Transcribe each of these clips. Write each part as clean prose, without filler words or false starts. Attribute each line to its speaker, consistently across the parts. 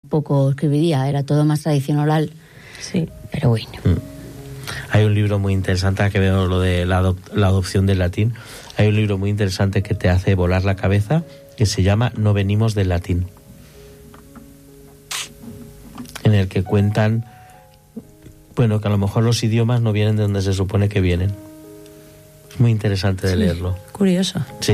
Speaker 1: poco escribiría, era todo más tradicional.
Speaker 2: Sí.
Speaker 1: Pero bueno.
Speaker 3: Hay un libro muy interesante, que veo lo de la adopción del latín. Hay un libro muy interesante que te hace volar la cabeza, que se llama No venimos del latín, en el que cuentan, bueno, que a lo mejor los idiomas no vienen de donde se supone que vienen. Es muy interesante de leerlo.
Speaker 2: Curioso.
Speaker 3: Sí.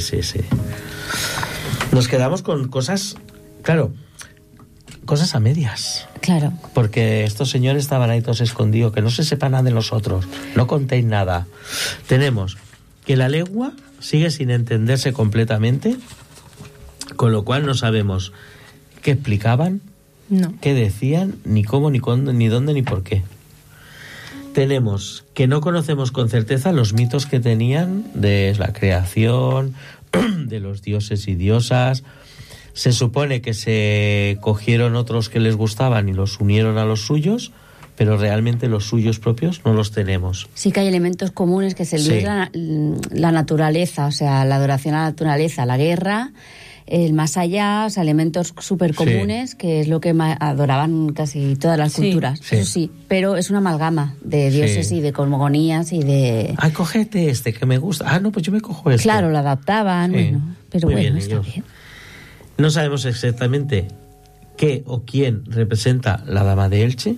Speaker 3: Nos quedamos con cosas, claro, cosas a medias.
Speaker 1: Claro.
Speaker 3: Porque estos señores estaban ahí todos escondidos, que no se sepa nada de nosotros, no contéis nada. Tenemos que la lengua sigue sin entenderse completamente, con lo cual no sabemos qué explicaban,
Speaker 2: No.
Speaker 3: qué decían, ni cómo, ni cuándo, ni dónde, ni por qué. Tenemos que no conocemos con certeza los mitos que tenían de la creación, de los dioses y diosas. Se supone que se cogieron otros que les gustaban y los unieron a los suyos, pero realmente los suyos propios no los tenemos.
Speaker 1: Sí que hay elementos comunes, que es la naturaleza, o sea, la adoración a la naturaleza, la guerra, el más allá, o sea, elementos súper comunes, que es lo que adoraban casi todas las culturas.
Speaker 3: Sí.
Speaker 1: Eso sí, pero es una amalgama de dioses y de cosmogonías y de...
Speaker 3: Ay, cógete este que me gusta. Ah, no, pues yo me cojo este.
Speaker 1: Claro, lo adaptaban, bueno, pero
Speaker 3: muy
Speaker 1: bueno,
Speaker 3: bien,
Speaker 1: está
Speaker 3: ellos.
Speaker 1: bien.
Speaker 3: No sabemos exactamente qué o quién representa la dama de Elche.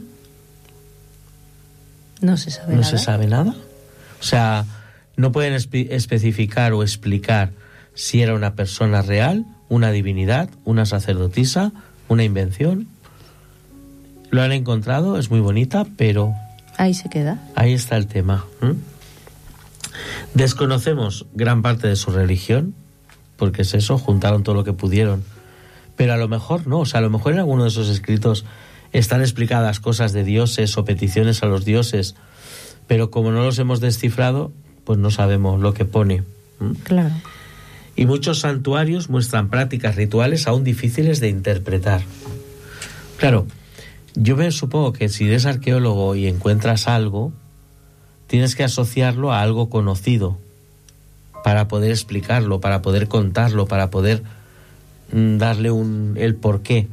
Speaker 2: No se sabe
Speaker 3: No
Speaker 2: nada.
Speaker 3: se sabe nada. O sea, no pueden especificar o explicar si era una persona real, una divinidad, una sacerdotisa, una invención. Lo han encontrado, es muy bonita, pero
Speaker 2: Ahí se queda.
Speaker 3: ahí está el tema. Desconocemos gran parte de su religión, porque es eso, juntaron todo lo que pudieron. Pero a lo mejor no, o sea, a lo mejor en alguno de esos escritos están explicadas cosas de dioses o peticiones a los dioses, pero como no los hemos descifrado, pues no sabemos lo que pone.
Speaker 2: Claro.
Speaker 3: Y muchos santuarios muestran prácticas rituales aún difíciles de interpretar. Claro, yo me supongo que si eres arqueólogo y encuentras algo, tienes que asociarlo a algo conocido para poder explicarlo, para poder contarlo, para poder darle el porqué.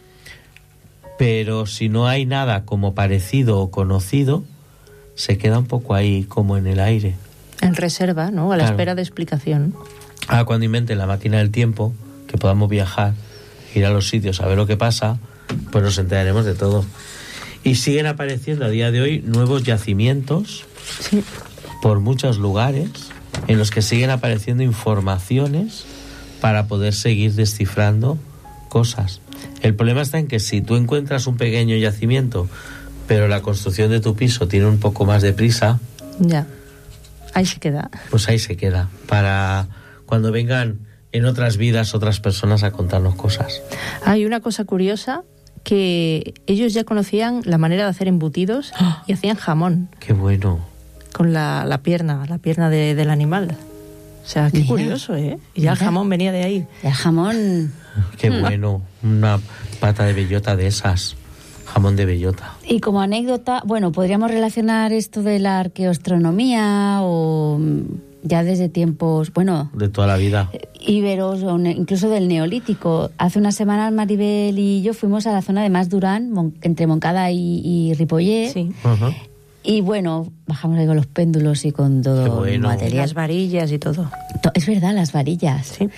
Speaker 3: Pero si no hay nada como parecido o conocido, se queda un poco ahí como en el aire.
Speaker 2: En reserva, ¿no? A la
Speaker 3: Claro.
Speaker 2: espera de explicación.
Speaker 3: Cuando inventen la máquina del tiempo, que podamos viajar, ir a los sitios a ver lo que pasa, pues nos enteraremos de todo. Y siguen apareciendo a día de hoy nuevos yacimientos
Speaker 2: Sí.
Speaker 3: por muchos lugares en los que siguen apareciendo informaciones para poder seguir descifrando cosas. El problema está en que si tú encuentras un pequeño yacimiento, pero la construcción de tu piso tiene un poco más de prisa,
Speaker 2: Ya. Ahí se queda.
Speaker 3: pues ahí se queda, para cuando vengan en otras vidas otras personas a contarnos cosas.
Speaker 2: Hay una cosa curiosa, que ellos ya conocían la manera de hacer embutidos y hacían jamón
Speaker 3: ¡Qué bueno!
Speaker 2: con la pierna del animal. O sea, qué
Speaker 1: Mira.
Speaker 2: curioso, ¿eh? Y ya el
Speaker 1: Mira.
Speaker 2: jamón venía de ahí.
Speaker 1: El jamón...
Speaker 3: ¡Qué bueno! Una pata de bellota de esas, jamón de bellota.
Speaker 1: Y como anécdota, bueno, podríamos relacionar esto de la arqueoastronomía o ya desde tiempos, bueno,
Speaker 3: De toda la vida.
Speaker 1: íberos o incluso del Neolítico. Hace unas semanas Maribel y yo fuimos a la zona de Mas Durán, entre Moncada y Ripollet.
Speaker 2: Sí.
Speaker 3: Ajá.
Speaker 1: Y bueno, bajamos ahí con los péndulos y con todo
Speaker 3: Qué bueno.
Speaker 1: el
Speaker 2: Y
Speaker 1: material.
Speaker 2: las varillas y todo.
Speaker 1: Es verdad, las varillas.
Speaker 2: Sí.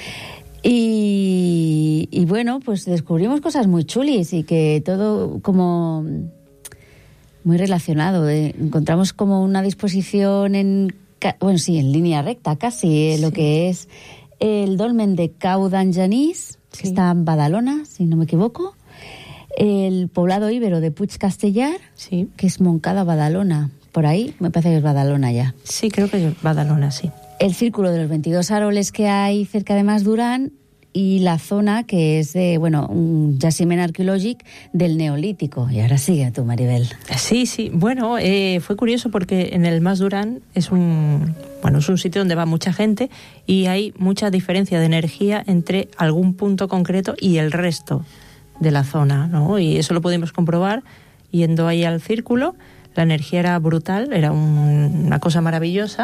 Speaker 1: Y bueno, pues descubrimos cosas muy chulis y que todo como muy relacionado. Encontramos como una disposición en línea recta casi, lo que es el dolmen de Cau d'Angenís, que está en Badalona, si no me equivoco. El poblado íbero de Puig Castellar,
Speaker 2: Sí.
Speaker 1: que es Moncada, Badalona. Por ahí me parece que es Badalona ya.
Speaker 2: Sí, creo que es Badalona, sí.
Speaker 1: El círculo de los 22 árboles que hay cerca de Mas Durán y la zona que es de, un jaciment arqueològic del Neolítico. Y ahora sigue tú, Maribel.
Speaker 2: Sí, sí. Bueno, fue curioso porque en el Mas Durán es un sitio donde va mucha gente y hay mucha diferencia de energía entre algún punto concreto y el resto de la zona, ¿no? Y eso lo pudimos comprobar yendo ahí al círculo. La energía era brutal, era una cosa maravillosa.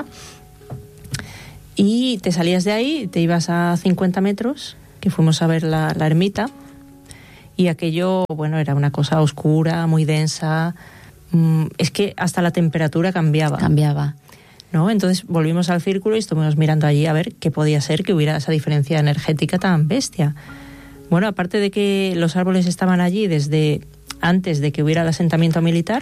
Speaker 2: Y te salías de ahí, te ibas a 50 metros, que fuimos a ver la ermita, Y aquello, bueno, era una cosa oscura, muy densa. Es que hasta la temperatura cambiaba. ¿No? Entonces volvimos al círculo y estuvimos mirando allí a ver qué podía ser que hubiera esa diferencia energética tan bestia. Bueno, aparte de que los árboles estaban allí desde antes de que hubiera el asentamiento militar,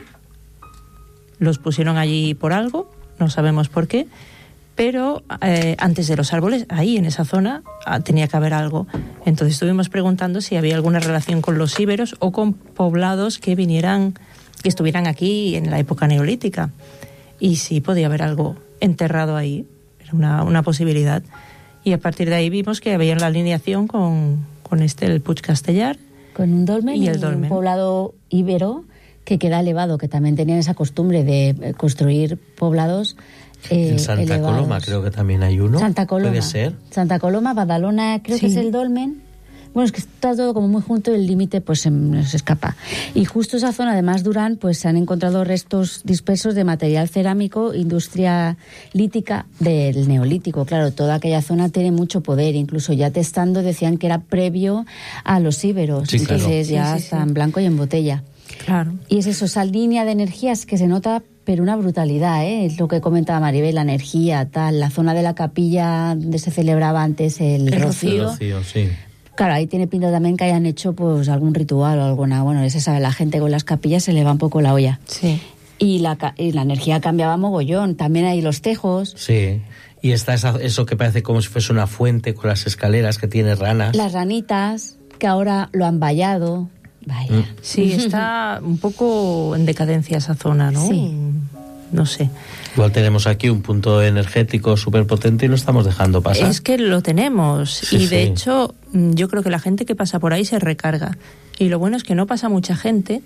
Speaker 2: los pusieron allí por algo, no sabemos por qué, pero antes de los árboles, ahí en esa zona, tenía que haber algo. Entonces estuvimos preguntando si había alguna relación con los íberos o con poblados que estuvieran aquí en la época neolítica. Y sí, podía haber algo enterrado ahí, era una posibilidad. Y a partir de ahí vimos que había la alineación con el Puig Castellar.
Speaker 1: Con un dolmen
Speaker 2: y el dolmen.
Speaker 1: Un poblado íbero que queda elevado, que también tenían esa costumbre de construir poblados
Speaker 3: en Santa
Speaker 1: elevados.
Speaker 3: Coloma creo que también hay uno.
Speaker 1: Santa Coloma.
Speaker 3: Puede ser.
Speaker 1: Santa Coloma, Badalona, creo que es el dolmen. Bueno, es que está todo como muy junto y el límite pues se nos escapa. Y justo esa zona de Mas Durán pues se han encontrado restos dispersos de material cerámico, industria lítica del Neolítico. Claro, toda aquella zona tiene mucho poder. Incluso ya testando decían que era previo a los íberos.
Speaker 3: Sí, claro.
Speaker 1: Entonces ya está en blanco y en botella.
Speaker 2: Claro.
Speaker 1: Y es eso, esa línea de energías que se nota, pero una brutalidad, ¿eh? Es lo que comentaba Maribel, la energía, tal, la zona de la capilla donde se celebraba antes el rocío.
Speaker 3: Sí.
Speaker 1: Claro, ahí tiene pinta también que hayan hecho pues algún ritual o alguna, bueno, se sabe, la gente con las capillas se le va un poco la olla.
Speaker 2: Sí.
Speaker 1: Y la energía cambiaba mogollón, también hay los tejos.
Speaker 3: Sí. Y está eso que parece como si fuese una fuente con las escaleras que tiene ranas.
Speaker 1: Las ranitas, que ahora lo han vallado. Vaya.
Speaker 2: Sí, está un poco en decadencia esa zona, ¿no?
Speaker 1: Sí.
Speaker 2: No sé.
Speaker 3: Igual tenemos aquí un punto energético súper potente y lo estamos dejando pasar.
Speaker 2: Es que lo tenemos.
Speaker 3: Sí,
Speaker 2: y de
Speaker 3: sí.
Speaker 2: hecho, yo creo que la gente que pasa por ahí se recarga. Y lo bueno es que no pasa mucha gente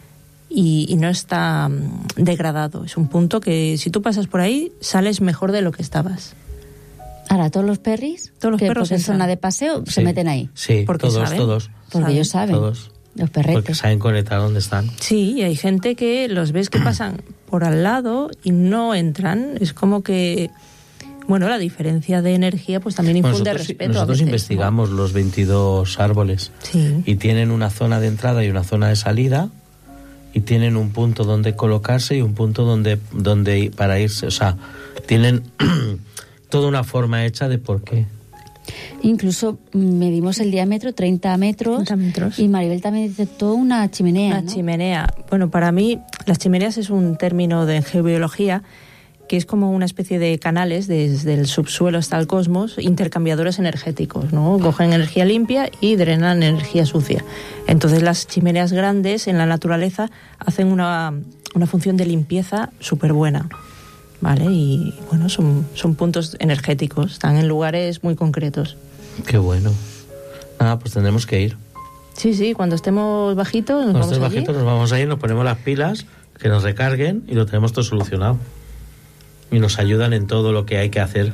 Speaker 2: y no está degradado. Es un punto que si tú pasas por ahí, sales mejor de lo que estabas.
Speaker 1: Ahora, todos los perris,
Speaker 2: Todos los
Speaker 1: que
Speaker 2: perros
Speaker 1: porque es
Speaker 2: entran.
Speaker 1: zona de paseo, se meten ahí.
Speaker 3: Sí,
Speaker 2: Porque
Speaker 3: todos,
Speaker 2: saben.
Speaker 3: todos.
Speaker 1: Porque ellos saben.
Speaker 3: Todos.
Speaker 1: Los
Speaker 3: Porque
Speaker 1: perretes.
Speaker 3: saben conectar dónde están.
Speaker 2: Sí, y hay gente que los ves que pasan por al lado y no entran. Es como que, bueno, la diferencia de energía pues también infunde respeto.
Speaker 3: Nosotros
Speaker 2: a veces,
Speaker 3: investigamos los 22 árboles.
Speaker 2: Sí.
Speaker 3: Y tienen una zona de entrada y una zona de salida. Y tienen un punto donde colocarse y un punto donde para irse. O sea, tienen toda una forma hecha de por qué.
Speaker 1: Incluso medimos el diámetro, 30 metros.
Speaker 2: 30 metros.
Speaker 1: Y Maribel también detectó una chimenea,
Speaker 2: Una
Speaker 1: ¿no?
Speaker 2: chimenea. Bueno, para mí las chimeneas es un término de geobiología que es como una especie de canales desde el subsuelo hasta el cosmos, intercambiadores energéticos, ¿no? Cogen energía limpia y drenan energía sucia. Entonces las chimeneas grandes en la naturaleza hacen una función de limpieza súper buena, ¿vale? Y bueno, son puntos energéticos, están en lugares muy concretos.
Speaker 3: Qué bueno. Nada, pues tendremos que ir.
Speaker 2: Sí, cuando estemos bajitos nos
Speaker 3: Cuando
Speaker 2: vamos
Speaker 3: estés
Speaker 2: allí.
Speaker 3: bajitos nos vamos a ir, nos ponemos las pilas, que nos recarguen y lo tenemos todo solucionado. Y nos ayudan en todo lo que hay que hacer.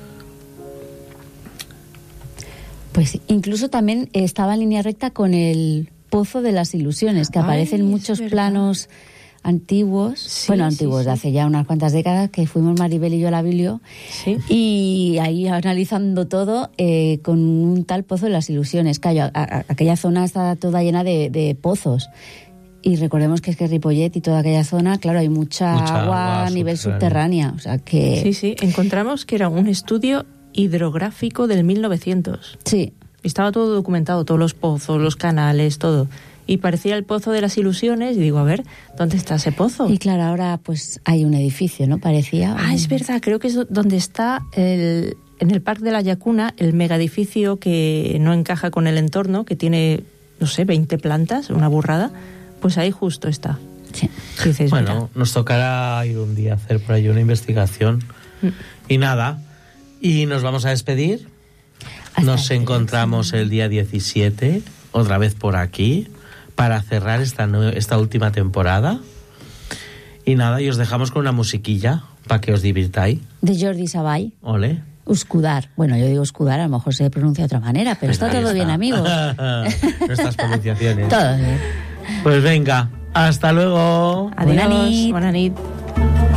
Speaker 1: Pues incluso también estaba en línea recta con el Pozo de las Ilusiones, que aparece en
Speaker 2: es
Speaker 1: muchos
Speaker 2: verdad.
Speaker 1: planos antiguos,
Speaker 2: Sí,
Speaker 1: antiguos,
Speaker 2: sí.
Speaker 1: de hace ya unas cuantas décadas, que fuimos Maribel y yo a la Biblio,
Speaker 2: Sí.
Speaker 1: y ahí analizando todo con un tal Pozo de las Ilusiones. Claro, aquella zona está toda llena de pozos. Y recordemos que es que Ripollet y toda aquella zona, claro, hay mucha agua a nivel subterránea. O sea que...
Speaker 2: Sí, encontramos que era un estudio hidrográfico del 1900.
Speaker 1: Sí.
Speaker 2: Estaba todo documentado, todos los pozos, los canales, todo. Y parecía el Pozo de las Ilusiones, y digo, a ver, ¿dónde está ese pozo?
Speaker 1: Y claro, ahora pues hay un edificio, ¿no? Parecía...
Speaker 2: Es verdad, creo que es donde está en el Parque de la Llacuna, el megaedificio que no encaja con el entorno, que tiene, no sé, 20 plantas, una burrada. Pues ahí justo está.
Speaker 1: Sí.
Speaker 2: Dices,
Speaker 3: Bueno,
Speaker 2: mira.
Speaker 3: nos tocará ir un día a hacer por ahí una investigación. Y nada, y nos vamos a despedir. Nos encontramos el día 17, otra vez por aquí, para cerrar esta última temporada. Y nada, y os dejamos con una musiquilla para que os divirtáis.
Speaker 1: De Jordi Savall.
Speaker 3: Ole.
Speaker 1: Escudar. Bueno, yo digo escudar, a lo mejor se pronuncia de otra manera, pero está
Speaker 3: Ahí
Speaker 1: todo bien, amigos.
Speaker 3: Nuestras pronunciaciones.
Speaker 1: Todo bien.
Speaker 3: Pues venga, hasta luego.
Speaker 2: Adiós.
Speaker 1: Bona nit.
Speaker 2: Bona nit.